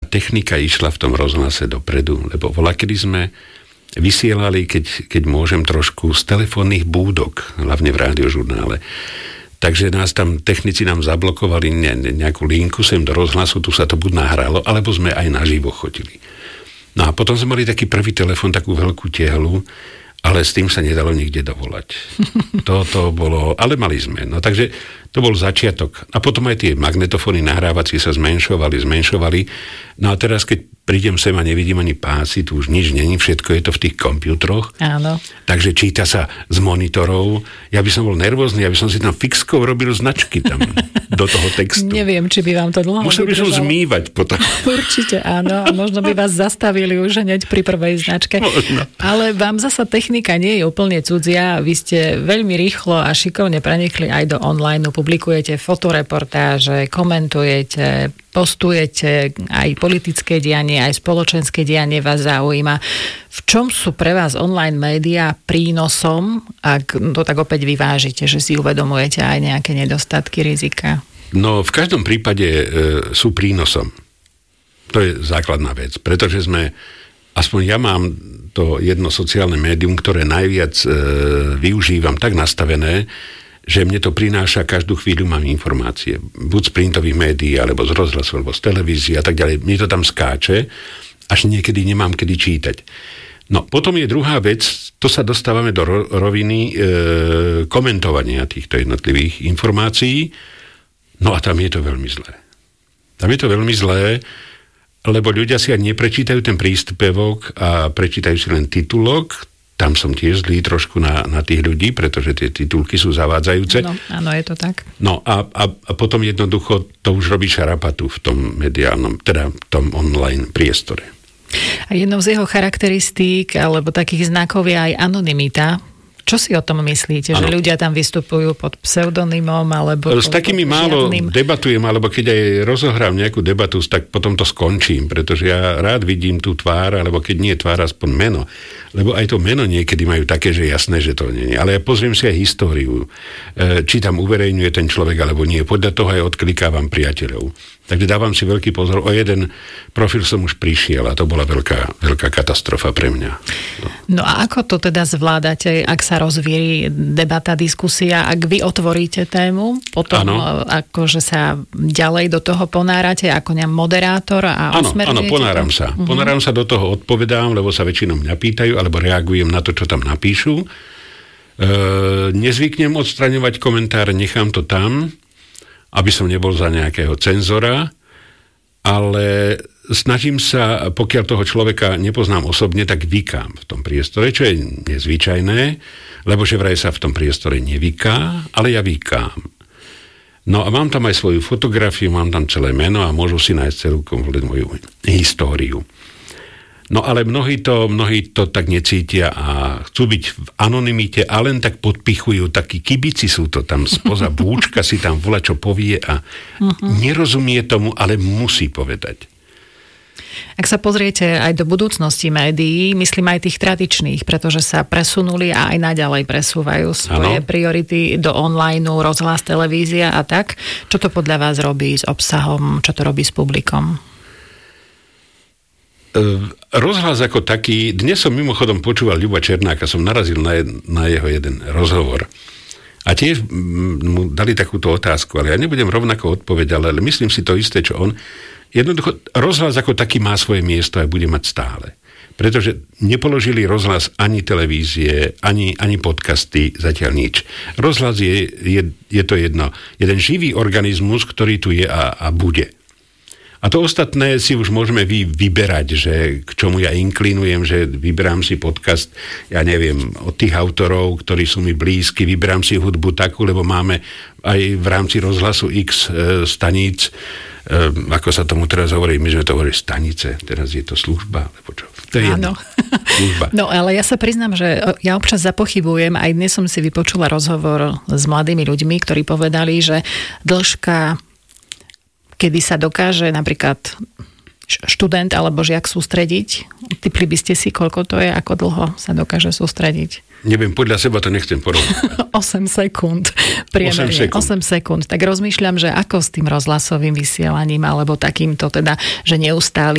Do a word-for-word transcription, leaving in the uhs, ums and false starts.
technika išla v tom rozhlase dopredu, lebo voľakedy sme vysielali, keď, keď môžem, trošku z telefónnych búdok, hlavne v rádiožurnále. Takže nás tam, technici nám zablokovali ne, ne, nejakú linku sem do rozhlasu, tu sa to buď nahralo, alebo sme aj naživo chodili. No a potom sme mali taký prvý telefon, takú veľkú tehlu, ale s tým sa nedalo nikde dovolať. To, to bolo, ale mali sme. No takže to bol začiatok. A potom aj tie magnetofóny nahrávacie sa zmenšovali, zmenšovali. No a teraz, keď prídem sem a nevidím ani pásy, tu už nič není, všetko je to v tých počítačoch. Áno. Takže číta sa z monitorov. Ja by som bol nervózny, ja by som si tam fixkou robil značky tam do toho textu. Neviem, či by vám to dlho musel by som zmývať potom. Určite áno. A možno by vás zastavili už hneď pri prvej značke. Možno. Ale vám zasa technika nie je úplne cudzia. Vy ste veľmi rýchlo a šikovne prenikli aj do online. Publikujete fotoreportáže, komentujete, postujete, aj politické dianie, aj spoločenské dianie vás zaujíma. V čom sú pre vás online médiá prínosom, ak to tak opäť vyvážite, že si uvedomujete aj nejaké nedostatky, rizika? No, v každom prípade e, sú prínosom. To je základná vec, pretože sme, aspoň ja mám to jedno sociálne médium, ktoré najviac e, využívam tak nastavené, že mne to prináša, každú chvíľu mám informácie. Buď z printových médií, alebo z rozhlasu, alebo z televízie a tak ďalej. Mne to tam skáče, až niekedy nemám kedy čítať. No, potom je druhá vec, to sa dostávame do roviny e, komentovania týchto jednotlivých informácií. No a tam je to veľmi zlé. Tam je to veľmi zlé, lebo ľudia si ani neprečítajú ten príspevok a prečítajú si len titulok. Tam som tiež zlý trošku na, na tých ľudí, pretože tie titulky sú zavádzajúce. No, áno, je to tak. No a, a, a potom jednoducho to už robí šarapatu v tom mediálnom, teda v tom online priestore. A jednou z jeho charakteristík, alebo takých znakov je aj anonymita. Čo si o tom myslíte? Ano. Že ľudia tam vystupujú pod pseudonymom, alebo... S takými málo žiadnym... debatujem, alebo keď aj rozohrám nejakú debatu, tak potom to skončím, pretože ja rád vidím tú tvár, alebo keď nie tvár, aspoň meno. Lebo aj to meno niekedy majú také, že jasné, že to nie je. Ale ja pozriem si aj históriu. Či tam uverejňuje ten človek, alebo nie. Podľa toho aj odklikávam priateľov. Takže dávam si veľký pozor. O jeden profil som už prišiel a to bola veľká, veľká katastrofa pre mňa. No. no a ako to teda zvládate, ak sa rozvíri debata, diskusia, ak vy otvoríte tému, potom ano. akože sa ďalej do toho ponárate ako nejaký moderátor a osmerňujete? Áno, ponáram to? sa. Uh-huh. Ponáram sa do toho, odpovedám, lebo sa väčšinou mňa pýtajú, alebo reagujem na to, čo tam napíšu. E, nezvyknem odstraňovať komentáre, nechám to tam, aby som nebol za nejakého cenzora, ale snažím sa, pokiaľ toho človeka nepoznám osobne, tak vykám v tom priestore, čo je nezvyčajné, lebo že vraj sa v tom priestore nevyká, ale ja vykám. No a mám tam aj svoju fotografiu, mám tam celé meno a môžu si nájsť celú komplet moju históriu. No ale mnohí to, mnohí to tak necítia a chcú byť v anonymite a len tak podpichujú, takí kibici sú to tam spoza búčka, si tam volá, čo povie a uh-huh. nerozumie tomu, ale musí povedať. Ak sa pozriete aj do budúcnosti médií, myslím aj tých tradičných, pretože sa presunuli a aj naďalej presúvajú svoje ano. priority do online, rozhlas, televízia a tak. Čo to podľa vás robí s obsahom, čo to robí s publikom? Rozhlas ako taký, dnes som mimochodom počúval Ľuba Černáka, som narazil na, jed, na jeho jeden rozhovor. A tiež mu dali takúto otázku, ale ja nebudem rovnako odpovedať, ale myslím si to isté, čo on. Jednoducho, rozhlas ako taký má svoje miesto a bude mať stále. Pretože nepoložili rozhlas ani televízie, ani, ani podcasty, zatiaľ nič. Rozhlas je, je, je to jedno, jeden živý organizmus, ktorý tu je a, a bude. A to ostatné si už môžeme vy, vyberať, že k čomu ja inklinujem, že vyberám si podcast, ja neviem, od tých autorov, ktorí sú mi blízki, vyberám si hudbu takú, lebo máme aj v rámci rozhlasu X e, staníc, e, ako sa tomu teraz hovorí, my sme to hovorili stanice, teraz je to služba, alebo čo? To je Áno. služba. No, ale ja sa priznám, že ja občas zapochybujem, aj dnes som si vypočula rozhovor s mladými ľuďmi, ktorí povedali, že dĺžka, kedy sa dokáže napríklad študent alebo žiak sústrediť. Tipli by ste si, koľko to je, ako dlho sa dokáže sústrediť? Neviem, podľa seba to nechcem porovnať. osem sekúnd. Priemerne. osem sekúnd. Tak rozmýšľam, že ako s tým rozhlasovým vysielaním alebo takýmto teda, že neustály